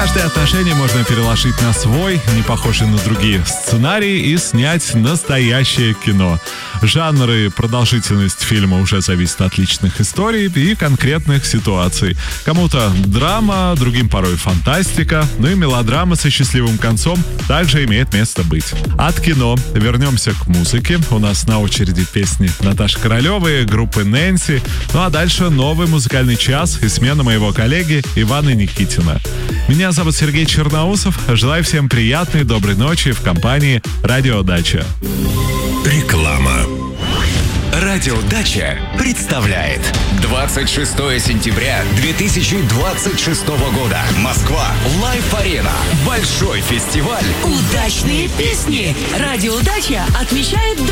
Каждое отношение можно переложить на свой, не похожий на другие сценарий и снять настоящее кино. Жанр и продолжительность фильма уже зависит от личных историй и конкретных ситуаций. Кому-то драма, другим порой фантастика, ну и мелодрама со счастливым концом также имеет место быть. От кино вернемся к музыке. У нас на очереди песни Наташи Королевой, группы Нэнси. Ну а дальше новый музыкальный час и смена моего коллеги Ивана Никитина. Меня зовут Сергей Черноусов. Желаю всем приятной, доброй ночи в компании «Радио Дача». Реклама. Радио Дача представляет 26 сентября 2026 года. Москва. Лайф-арена. Большой фестиваль. Удачные песни. Радио Дача отмечает